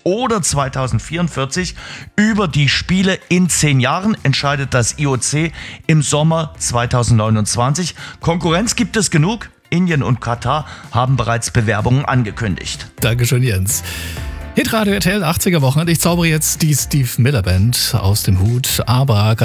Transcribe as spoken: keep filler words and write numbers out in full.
oder zweitausendvierundvierzig. Über die Spiele in zehn Jahren entscheidet das I O C im Sommer zweitausendneunundzwanzig. Konkurrenz gibt es genug. Indien und Katar haben bereits Bewerbungen angekündigt. Dankeschön, Jens. Hitradio R T L achtziger Wochen. Ich zaubere jetzt die Steve Miller Band aus dem Hut. Aber